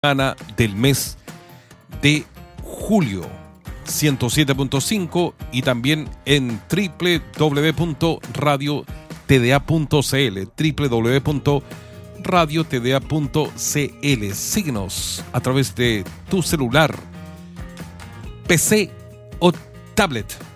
semana del mes de julio. 107.5 y también en www.radiotda.cl, www.radiotda.cl. Síguenos a través de tu celular, PC o tablet.